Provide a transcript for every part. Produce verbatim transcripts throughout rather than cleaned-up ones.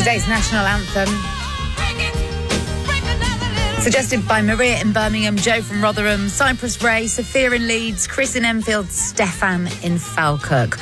Today's national anthem, suggested by Maria in Birmingham, Joe from Rotherham, Cyprus Ray, Sophia in Leeds, Chris in Enfield, Stefan in Falkirk.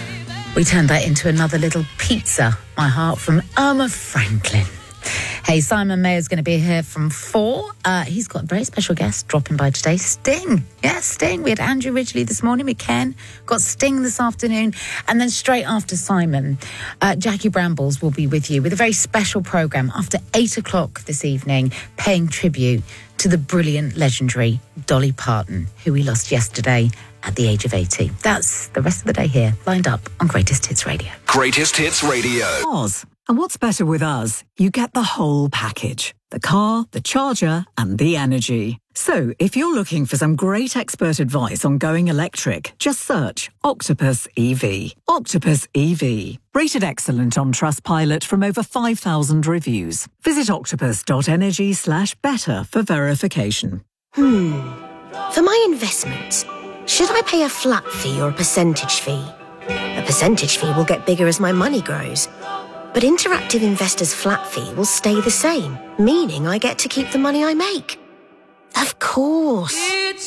We turned that into another little pizza, My Heart, from Irma Franklin. Hey, Simon Mayer's going to be here from four. Uh, he's got a very special guest dropping by today, Sting. Yeah, Sting. We had Andrew Ridgeley this morning with Ken. Got Sting this afternoon. And then straight after Simon, uh, Jackie Brambles will be with you with a very special programme after eight o'clock this evening, paying tribute to the brilliant, legendary Dolly Parton, who we lost yesterday at the age of eighty. That's the rest of the day here, lined up on Greatest Hits Radio. Greatest Hits Radio. Oz. And what's better with us? You get the whole package. The car, the charger, and the energy. So, if you're looking for some great expert advice on going electric, just search Octopus E V. Octopus E V. Rated excellent on Trustpilot from over five thousand reviews. Visit octopus.energy slash better for verification. Hmm. For my investments, should I pay a flat fee or a percentage fee? A percentage fee will get bigger as my money grows. But Interactive Investor's flat fee will stay the same, meaning I get to keep the money I make. Of course. It's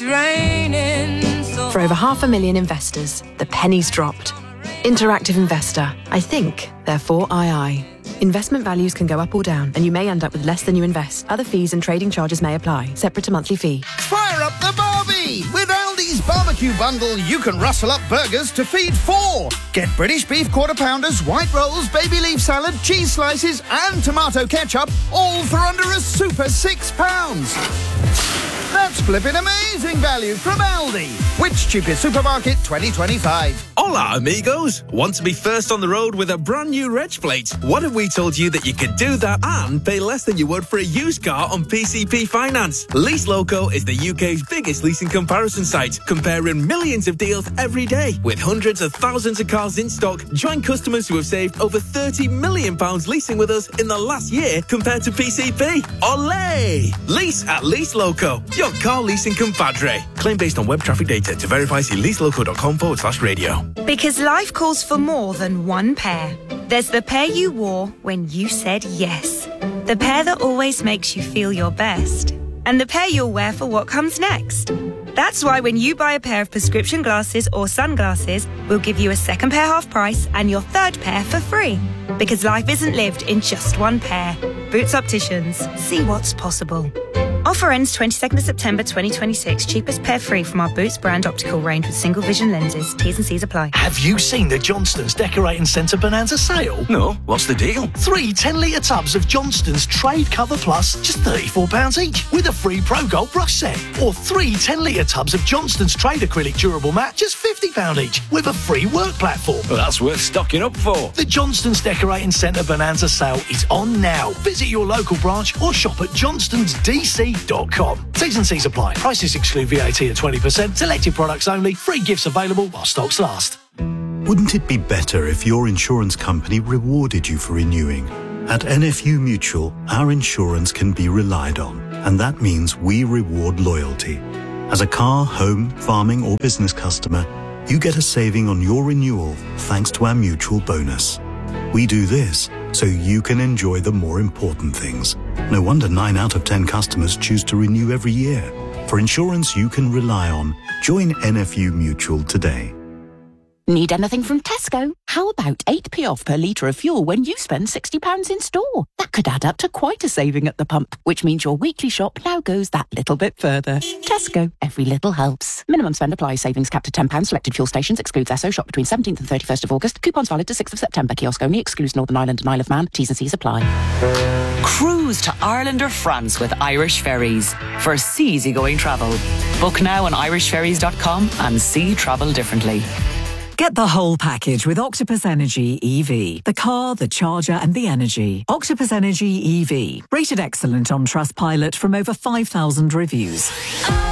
raining so For over half a million investors, the penny's dropped. Interactive Investor. I think, therefore I I. Investment values can go up or down, and you may end up with less than you invest. Other fees and trading charges may apply, separate to monthly fee. Fire up the barbie! With Aldi's barbecue bundle, you can rustle up burgers to feed four. Get British beef quarter pounders, white rolls, baby leaf salad, cheese slices, and tomato ketchup, all for under a super six pounds. That's flipping amazing value from Aldi. Which cheapest supermarket twenty twenty-five? Hola, amigos. Want to be first on the road with a brand new reg plate? What if we told you that you could do that and pay less than you would for a used car on P C P Finance? Lease Loco is the U K's biggest leasing comparison site, comparing millions of deals every day. With hundreds of thousands of cars in stock, join customers who have saved over thirty million pounds leasing with us in the last year compared to P C P. Olé! Lease at Lease Loco, your car leasing compadre. Claim based on web traffic data. To verify, see leaseloco.com forward slash radio. Because life calls for more than one pair. There's the pair you wore when you said yes. The pair that always makes you feel your best. And the pair you'll wear for what comes next. That's why when you buy a pair of prescription glasses or sunglasses, we'll give you a second pair half price and your third pair for free. Because life isn't lived in just one pair. Boots Opticians. See what's possible. Offer ends twenty-second of September twenty twenty-six. Cheapest pair free from our Boots brand optical range with single vision lenses. T's and C's apply. Have you seen the Johnston's Decorating Centre Bonanza sale? No, what's the deal? Three ten litre tubs of Johnston's Trade Cover Plus, just thirty-four pounds each, with a free Pro Gold brush set. Or three ten litre tubs of Johnston's Trade Acrylic Durable Mat, just fifty pounds each, with a free work platform. Well, that's worth stocking up for. The Johnston's Decorating Centre Bonanza sale is on now. Visit your local branch or shop at johnstons d c dot com. T's and C's apply. Prices exclude V A T at twenty percent. Selected products only. Free gifts available while stocks last. Wouldn't it be better if your insurance company rewarded you for renewing? At N F U Mutual, our insurance can be relied on, and that means we reward loyalty. As a car, home, farming or business customer, you get a saving on your renewal thanks to our mutual bonus. We do this so you can enjoy the more important things. No wonder nine out of ten customers choose to renew every year. For insurance you can rely on, join N F U Mutual today. Need anything from Tesco? How about eight p off per litre of fuel when you spend sixty pounds in store? That could add up to quite a saving at the pump, which means your weekly shop now goes that little bit further. Tesco, every little helps. Minimum spend applies. Savings capped at ten pounds. Selected fuel stations. Excludes Esso. Shop between seventeenth and thirty-first of August. Coupons valid to sixth of September. Kiosk only. Excludes Northern Ireland and Isle of Man. T's and C's apply. Cruise to Ireland or France with Irish Ferries for easygoing travel. Book now on irish ferries dot com and see travel differently. Get the whole package with Octopus Energy E V. The car, the charger and the energy. Octopus Energy E V. Rated excellent on Trustpilot from over five thousand reviews.